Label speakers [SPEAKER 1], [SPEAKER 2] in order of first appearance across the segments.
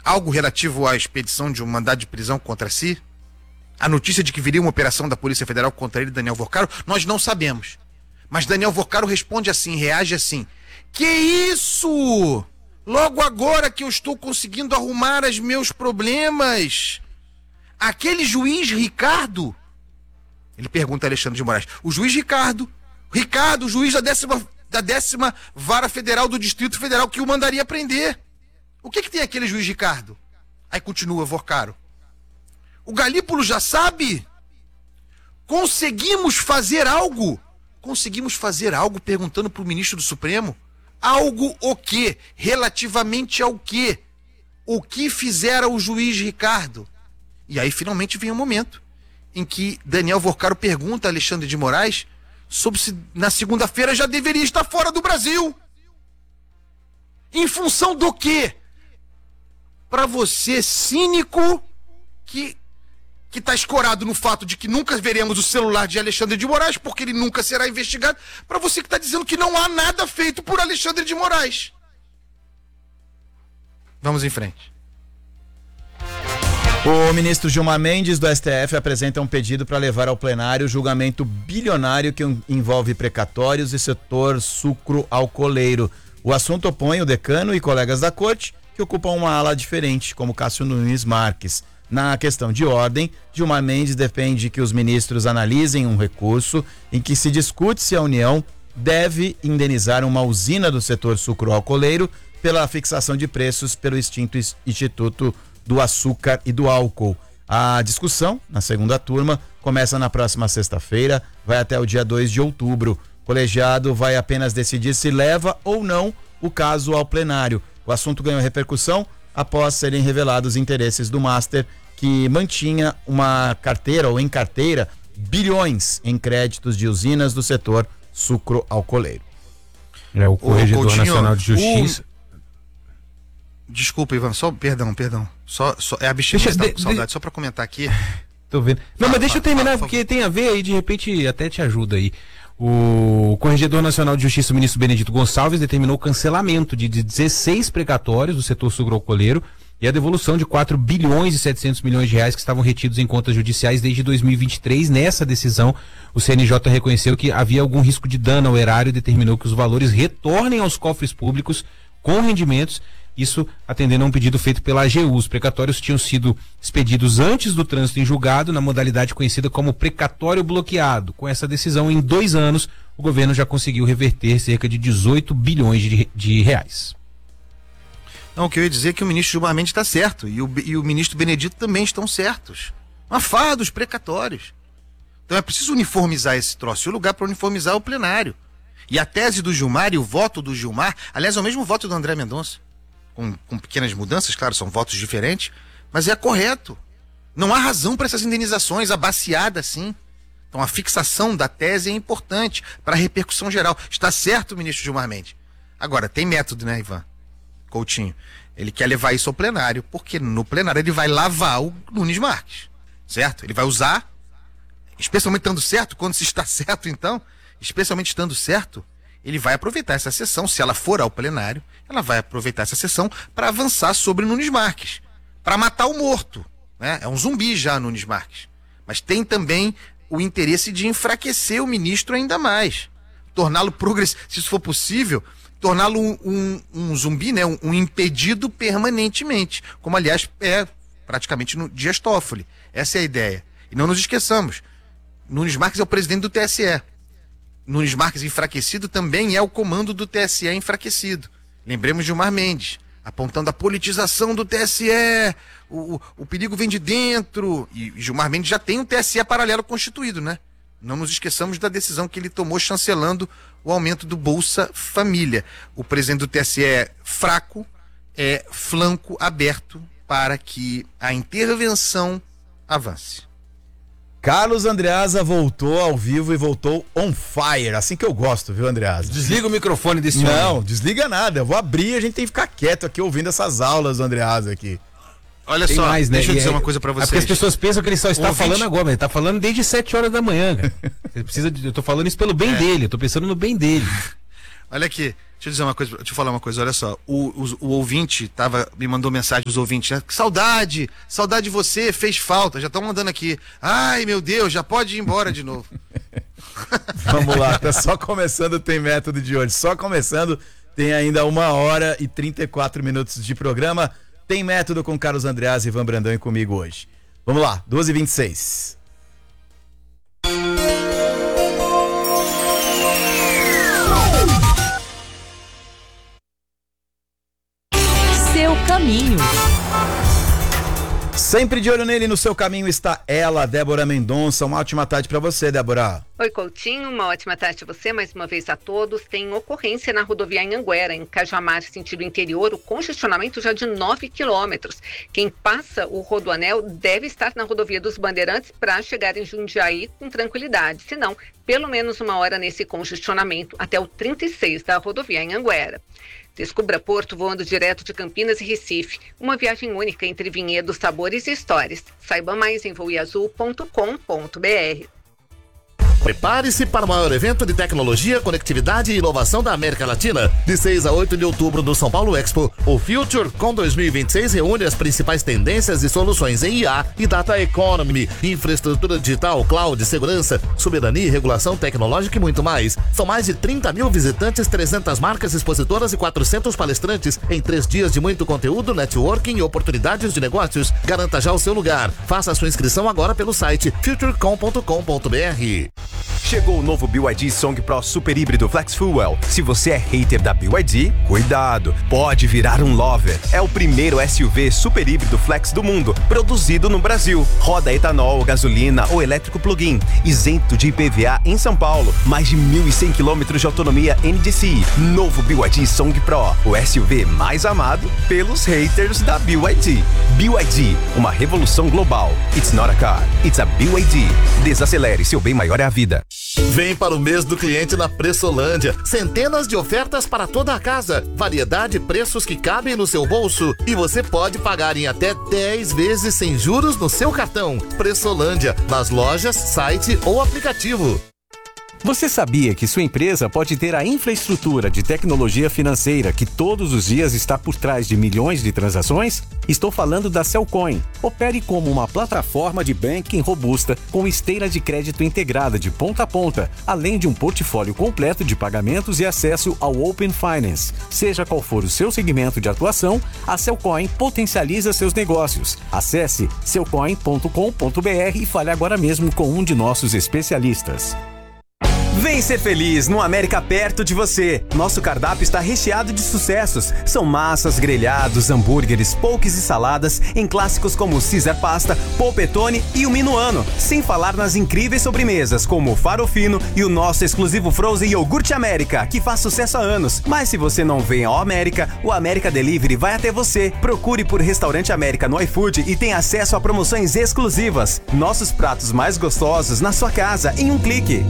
[SPEAKER 1] algo relativo à expedição de um mandado de prisão contra si? A notícia de que viria uma operação da Polícia Federal contra ele, Daniel Vorcaro? Nós não sabemos. Mas Daniel Vorcaro responde assim, reage assim: que isso? Logo agora que eu estou conseguindo arrumar os meus problemas. Aquele juiz Ricardo? Ele pergunta a Alexandre de Moraes. O juiz Ricardo, o juiz da 10ª Vara Federal do Distrito Federal, que o mandaria prender. O que tem aquele juiz Ricardo? Aí continua Vorcaro. O Galípolo já sabe? Conseguimos fazer algo? Conseguimos fazer algo perguntando para o ministro do Supremo? Algo o quê? Relativamente ao quê? O que fizera o juiz Ricardo? E aí finalmente vem o momento em que Daniel Vorcaro pergunta a Alexandre de Moraes sobre se na segunda-feira já deveria estar fora do Brasil. Em função do quê? Para você, cínico, que está escorado no fato de que nunca veremos o celular de Alexandre de Moraes, porque ele nunca será investigado, para você que está dizendo que não há nada feito por Alexandre de Moraes. Vamos em frente.
[SPEAKER 2] O ministro Gilmar Mendes, do STF, apresenta um pedido para levar ao plenário o julgamento bilionário que envolve precatórios e setor sucro-alcooleiro. O assunto opõe o decano e colegas da corte, que ocupam uma ala diferente, como Cássio Nunes Marques. Na questão de ordem, Gilmar Mendes defende que os ministros analisem um recurso em que se discute se a União deve indenizar uma usina do setor sucro-alcooleiro pela fixação de preços pelo extinto Instituto do Açúcar e do Álcool. A discussão, na segunda turma, começa na próxima sexta-feira, vai até o dia 2 de outubro. O colegiado vai apenas decidir se leva ou não o caso ao plenário. O assunto ganhou repercussão após serem revelados interesses do Master, que mantinha uma carteira ou em carteira bilhões em créditos de usinas do setor sucro-alcooleiro.
[SPEAKER 3] O Corregedor Nacional de Justiça.
[SPEAKER 1] Desculpa, Ivan, perdão. Só é a bichinha que tá com saudade, só para comentar aqui.
[SPEAKER 3] Tô vendo. Não, mas deixa eu terminar, porque tem a ver aí, de repente até te ajuda aí. O Corregedor Nacional de Justiça, o ministro Benedito Gonçalves, determinou o cancelamento de 16 precatórios do setor sucro-alcooleiro e a devolução de 4 bilhões e 700 milhões de reais que estavam retidos em contas judiciais desde 2023. Nessa decisão, o CNJ reconheceu que havia algum risco de dano ao erário e determinou que os valores retornem aos cofres públicos com rendimentos. Isso atendendo a um pedido feito pela AGU. Os precatórios tinham sido expedidos antes do trânsito em julgado, na modalidade conhecida como precatório bloqueado. Com essa decisão, em 2 anos, o governo já conseguiu reverter cerca de 18 bilhões de reais.
[SPEAKER 1] Não, o que eu ia dizer é que o ministro Gilmar Mendes está certo, e o ministro Benedito também estão certos. Uma farra dos precatórios. Então é preciso uniformizar esse troço, e o lugar para uniformizar é o plenário. E a tese do Gilmar e o voto do Gilmar, aliás, é o mesmo voto do André Mendonça. Com pequenas mudanças, claro, são votos diferentes, mas é correto. Não há razão para essas indenizações abaciadas assim. Então a fixação da tese é importante para a repercussão geral. Está certo o ministro Gilmar Mendes. Agora, tem método, né, Ivan Coutinho? Ele quer levar isso ao plenário, porque no plenário ele vai lavar o Nunes Marques, certo? Ele vai usar, especialmente estando certo, quando se está certo então, especialmente estando certo, ele vai aproveitar essa sessão, se ela for ao plenário, ela vai aproveitar essa sessão para avançar sobre Nunes Marques, para matar o morto, né? É um zumbi já, Nunes Marques. Mas tem também o interesse de enfraquecer o ministro ainda mais, torná-lo progressivo, se isso for possível, torná-lo um zumbi, né? Um impedido permanentemente, como aliás é praticamente no Dias Toffoli. Essa é a ideia. E não nos esqueçamos, Nunes Marques é o presidente do TSE. Nunes Marques enfraquecido também é o comando do TSE enfraquecido. Lembremos de Gilmar Mendes, apontando a politização do TSE, o perigo vem de dentro, e Gilmar Mendes já tem um TSE paralelo constituído, né? Não nos esqueçamos da decisão que ele tomou chancelando o aumento do Bolsa Família. O presidente do TSE é fraco, é flanco aberto para que a intervenção avance.
[SPEAKER 2] Carlos Andreasa voltou ao vivo e voltou on fire, assim que eu gosto, viu, Andreasa?
[SPEAKER 3] Desliga o microfone desse homem.
[SPEAKER 2] Não, desliga nada, eu vou abrir e a gente tem que ficar quieto aqui ouvindo essas aulas do Andreasa aqui.
[SPEAKER 1] Olha só,
[SPEAKER 3] mais, né?
[SPEAKER 1] Deixa eu dizer uma coisa pra vocês.
[SPEAKER 3] É porque as pessoas pensam que ele só está falando agora, mas ele tá falando desde 7 horas da manhã, cara. Eu tô falando isso pelo bem dele, eu tô pensando no bem dele.
[SPEAKER 1] Olha aqui, deixa eu falar uma coisa, olha só. O ouvinte me mandou mensagem, os ouvintes, né? Saudade de você, fez falta. Já estão mandando aqui. Ai, meu Deus, já pode ir embora de novo.
[SPEAKER 2] Vamos lá, tá só começando o Tem Método de hoje. Só começando, tem ainda 1h34 de programa. Tem Método com Carlos Andreas, Ivan Brandão e comigo hoje. Vamos lá, 12h26.
[SPEAKER 4] Seu caminho.
[SPEAKER 2] Sempre de olho nele, no seu caminho está ela, Débora Mendonça. Uma ótima tarde para você, Débora.
[SPEAKER 5] Oi, Coutinho, uma ótima tarde a você, mais uma vez a todos. Tem ocorrência na rodovia Anhanguera, em Cajamar, sentido interior, o congestionamento já de 9 quilômetros. Quem passa o Rodoanel deve estar na rodovia dos Bandeirantes para chegar em Jundiaí com tranquilidade, senão, pelo menos 1 hora nesse congestionamento até o 36 da rodovia Anhanguera. Descubra Porto voando direto de Campinas e Recife. Uma viagem única entre vinhedos, sabores e histórias. Saiba mais em voeazul.com.br.
[SPEAKER 6] Prepare-se para o maior evento de tecnologia, conectividade e inovação da América Latina. De 6 a 8 de outubro no São Paulo Expo, o FutureCon 2026 reúne as principais tendências e soluções em IA e Data Economy, infraestrutura digital, cloud, segurança, soberania e regulação tecnológica e muito mais. São mais de 30 mil visitantes, 300 marcas expositoras e 400 palestrantes em 3 dias de muito conteúdo, networking e oportunidades de negócios. Garanta já o seu lugar. Faça a sua inscrição agora pelo site futurecon.com.br.
[SPEAKER 7] Chegou o novo BYD Song Pro Super Híbrido Flex Fuel. Se você é hater da BYD, cuidado, pode virar um lover. É o primeiro SUV super híbrido flex do mundo, produzido no Brasil. Roda etanol, gasolina ou elétrico plug-in, isento de IPVA em São Paulo. Mais de 1.100 km de autonomia NDCi. Novo BYD Song Pro, o SUV mais amado pelos haters da BYD. BYD, uma revolução global. It's not a car, it's a BYD. Desacelere, seu bem maior é a vida.
[SPEAKER 6] Vem para o mês do cliente na Pressolândia. Centenas de ofertas para toda a casa. Variedade e preços que cabem no seu bolso. E você pode pagar em até 10 vezes sem juros no seu cartão. Pressolândia, nas lojas, site ou aplicativo.
[SPEAKER 7] Você sabia que sua empresa pode ter a infraestrutura de tecnologia financeira que todos os dias está por trás de milhões de transações? Estou falando da Cellcoin. Opere como uma plataforma de banking robusta com esteira de crédito integrada de ponta a ponta, além de um portfólio completo de pagamentos e acesso ao Open Finance. Seja qual for o seu segmento de atuação, a Cellcoin potencializa seus negócios. Acesse cellcoin.com.br e fale agora mesmo com um de nossos especialistas.
[SPEAKER 8] Vem ser feliz no América perto de você. Nosso cardápio está recheado de sucessos. São massas, grelhados, hambúrgueres, pokés e saladas em clássicos como Caesar Pasta, Polpettone e o Minuano. Sem falar nas incríveis sobremesas como o Farofino e o nosso exclusivo Frozen Iogurte América, que faz sucesso há anos. Mas se você não vem ao América, o América Delivery vai até você. Procure por Restaurante América no iFood e tenha acesso a promoções exclusivas. Nossos pratos mais gostosos na sua casa em um clique.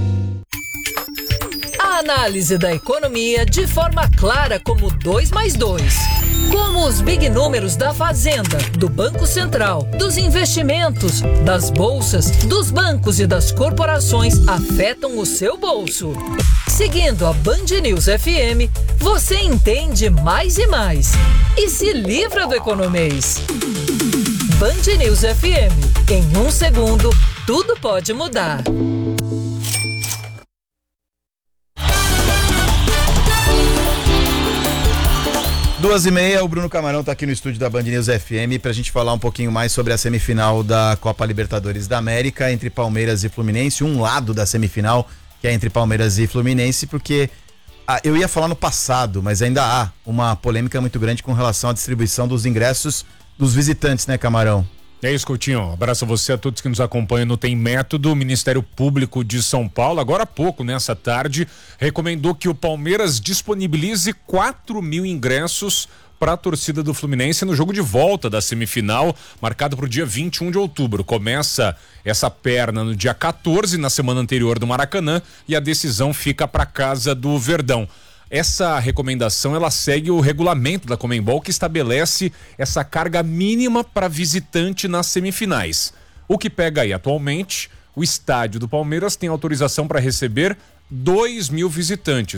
[SPEAKER 4] A análise da economia de forma clara como 2 mais 2. Como os big números da Fazenda, do Banco Central, dos investimentos, das bolsas, dos bancos e das corporações afetam o seu bolso. Seguindo a Band News FM, você entende mais e mais. E se livra do economês. Band News FM. Em 1 segundo, tudo pode mudar.
[SPEAKER 2] 2h30, o Bruno Camarão está aqui no estúdio da Band News FM para a gente falar um pouquinho mais sobre a semifinal da Copa Libertadores da América entre Palmeiras e Fluminense, um lado da semifinal que é entre Palmeiras e Fluminense, porque eu ia falar no passado, mas ainda há uma polêmica muito grande com relação à distribuição dos ingressos dos visitantes, né, Camarão?
[SPEAKER 9] É isso, Coutinho. Abraço a você, a todos que nos acompanham no Tem Método. O Ministério Público de São Paulo, agora há pouco, nessa tarde, recomendou que o Palmeiras disponibilize 4.000 ingressos para a torcida do Fluminense no jogo de volta da semifinal, marcado para o dia 21 de outubro. Começa essa perna no dia 14, na semana anterior do Maracanã, e a decisão fica para casa do Verdão. Essa recomendação, ela segue o regulamento da Conmebol, que estabelece essa carga mínima para visitante nas semifinais. O que pega aí atualmente, o estádio do Palmeiras tem autorização para receber 2.000 visitantes.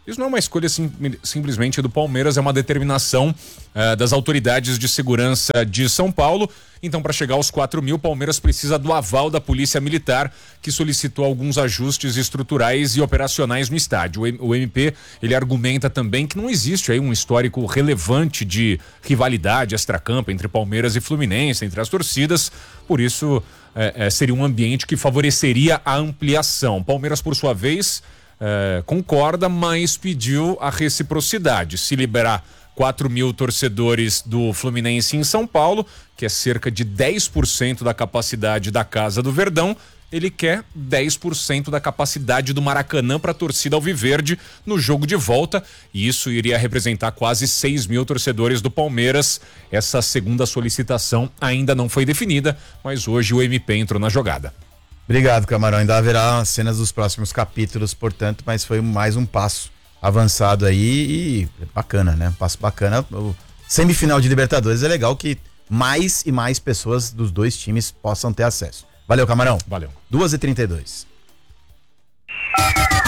[SPEAKER 9] Isso não é uma escolha simplesmente do Palmeiras, é uma determinação das autoridades de segurança de São Paulo. Então, para chegar aos 4 mil, o Palmeiras precisa do aval da Polícia Militar, que solicitou alguns ajustes estruturais e operacionais no estádio. O MP, ele argumenta também que não existe aí um histórico relevante de rivalidade extracampo entre Palmeiras e Fluminense, entre as torcidas, por isso seria um ambiente que favoreceria a ampliação. Palmeiras, por sua vez, concorda, mas pediu a reciprocidade. Se liberar 4 mil torcedores do Fluminense em São Paulo, que é cerca de 10% da capacidade da Casa do Verdão, ele quer 10% da capacidade do Maracanã para a torcida alviverde no jogo de volta, e isso iria representar quase 6 mil torcedores do Palmeiras. Essa segunda solicitação ainda não foi definida, mas hoje o MP entrou na jogada.
[SPEAKER 2] Obrigado, Camarão. Ainda haverá cenas dos próximos capítulos, portanto, mas foi mais um passo avançado aí e bacana, né? Um passo bacana. O semifinal de Libertadores é legal que mais e mais pessoas dos dois times possam ter acesso. Valeu, Camarão.
[SPEAKER 9] Valeu.
[SPEAKER 2] 2h32.